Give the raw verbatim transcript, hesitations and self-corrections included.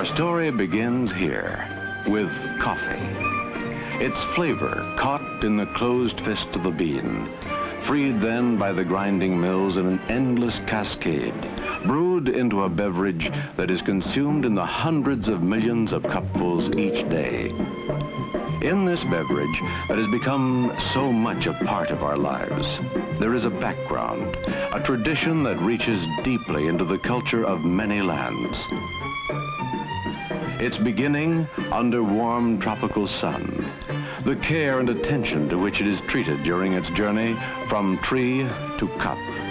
Our story begins here with coffee. Its flavor caught in the closed fist of the bean, freed then by the grinding mills in an endless cascade, brewed into a beverage that is consumed in the hundreds of millions of cupfuls each day. In this beverage that has become so much a part of our lives, there is a background, a tradition that reaches deeply into the culture of many lands. Its beginning under warm tropical sun, the care and attention to which it is treated during its journey from tree to cup,